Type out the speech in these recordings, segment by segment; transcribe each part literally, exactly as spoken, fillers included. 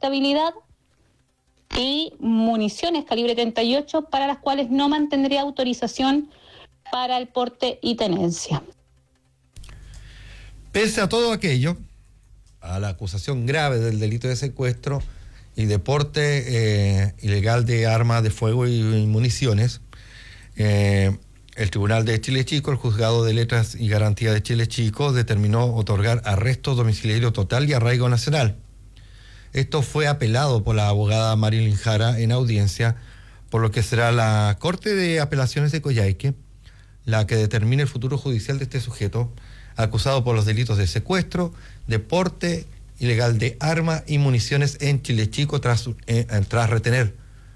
portabilidad y municiones calibre treinta y ocho para las cuales no mantendría autorización para el porte y tenencia. Pese a todo aquello, a la acusación grave del delito de secuestro y de porte eh, ilegal de armas de fuego y, y municiones, eh, el Tribunal de Chile Chico, el Juzgado de Letras y Garantía de Chile Chico, determinó otorgar arresto domiciliario total y arraigo nacional. Esto fue apelado por la abogada Marilyn Jara en audiencia, por lo que será la Corte de Apelaciones de Coyhaique la que determine el futuro judicial de este sujeto, acusado por los delitos de secuestro, de porte ilegal de armas y municiones en Chile Chico tras, eh, tras retener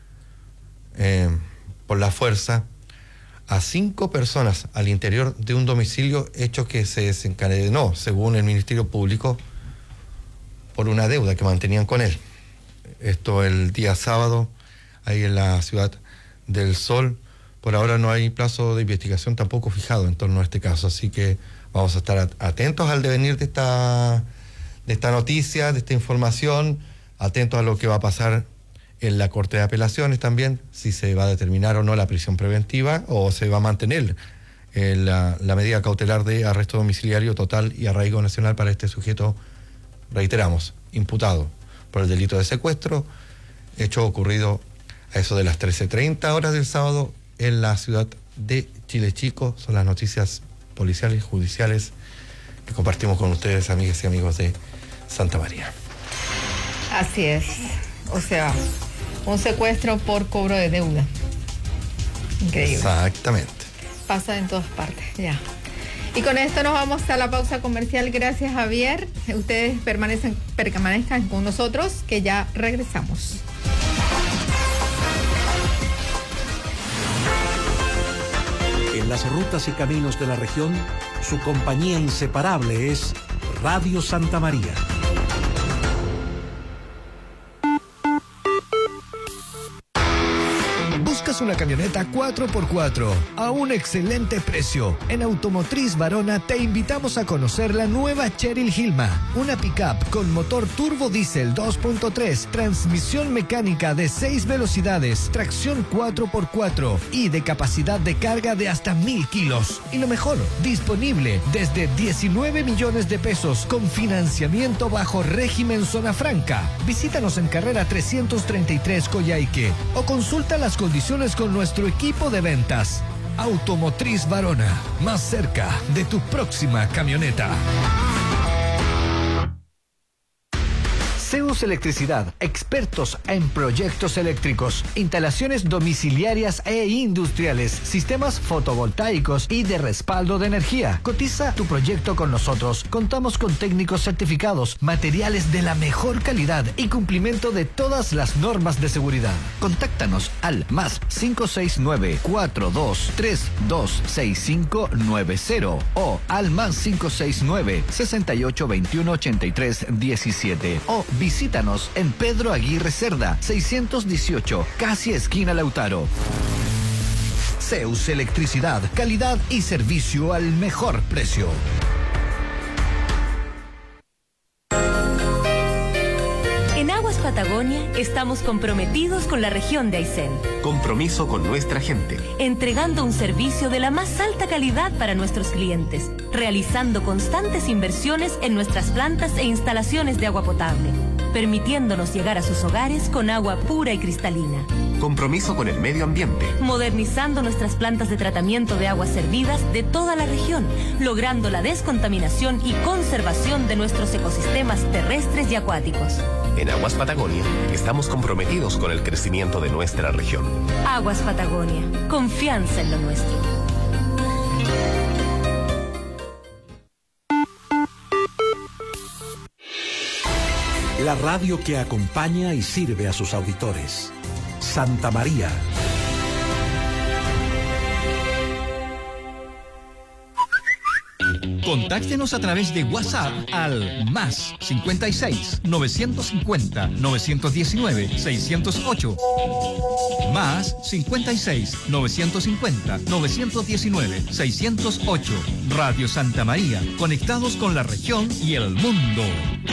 eh, por la fuerza a cinco personas al interior de un domicilio, hecho que se desencadenó, según el Ministerio Público, por una deuda que mantenían con él. Esto el día sábado, ahí en la Ciudad del Sol. Por ahora no hay plazo de investigación tampoco fijado en torno a este caso, así que vamos a estar atentos al devenir de esta, de esta noticia, de esta información, atentos a lo que va a pasar en la Corte de Apelaciones también, si se va a determinar o no la prisión preventiva o se va a mantener eh, la, la medida cautelar de arresto domiciliario total y arraigo nacional para este sujeto, reiteramos, imputado por el delito de secuestro, hecho ocurrido a eso de las trece treinta horas del sábado en la ciudad de Chile Chico. Son las noticias policiales, judiciales que compartimos con ustedes, amigas y amigos de Santa María. Así es, o sea, un secuestro por cobro de deuda. Increíble. Exactamente. Pasa en todas partes, ya. Y con esto nos vamos a la pausa comercial. Gracias, Javier. Ustedes permanecen, permanezcan con nosotros, que ya regresamos. En las rutas y caminos de la región, su compañía inseparable es Radio Santa María. ¿Buscas una camioneta cuatro por cuatro a un excelente precio? En Automotriz Varona te invitamos a conocer la nueva Cheryl Hilma, una pickup con motor turbo diésel dos punto tres, transmisión mecánica de seis velocidades, tracción cuatro por cuatro y de capacidad de carga de hasta mil kilos. Y lo mejor, disponible desde diecinueve millones de pesos con financiamiento bajo régimen zona franca. Visítanos en carrera trescientos treinta y tres Coyhaique o consulta las condiciones con nuestro equipo de ventas. Automotriz Varona, más cerca de tu próxima camioneta. Zeus Electricidad, expertos en proyectos eléctricos, instalaciones domiciliarias e industriales, sistemas fotovoltaicos y de respaldo de energía. Cotiza tu proyecto con nosotros. Contamos con técnicos certificados, materiales de la mejor calidad y cumplimiento de todas las normas de seguridad. Contáctanos al más cinco seis nueve, cuatro dos tres, dos seis cinco nueve cero o al más cinco seis nueve, sesenta y ocho, veintiuno, ochenta y tres, diecisiete o visítanos en Pedro Aguirre Cerda, seiscientos dieciocho, casi esquina Lautaro. Zeus Electricidad, calidad y servicio al mejor precio. En Aguas Patagonia estamos comprometidos con la región de Aysén. Compromiso con nuestra gente. Entregando un servicio de la más alta calidad para nuestros clientes, realizando constantes inversiones en nuestras plantas e instalaciones de agua potable, permitiéndonos llegar a sus hogares con agua pura y cristalina. Compromiso con el medio ambiente. Modernizando nuestras plantas de tratamiento de aguas servidas de toda la región, logrando la descontaminación y conservación de nuestros ecosistemas terrestres y acuáticos. En Aguas Patagonia estamos comprometidos con el crecimiento de nuestra región. Aguas Patagonia, confianza en lo nuestro. La radio que acompaña y sirve a sus auditores. Santa María. Contáctenos a través de WhatsApp al más cincuenta y seis, novecientos cincuenta, novecientos diecinueve, seiscientos ocho. Más cincuenta y seis, novecientos cincuenta, novecientos diecinueve, seiscientos ocho. Radio Santa María, conectados con la región y el mundo.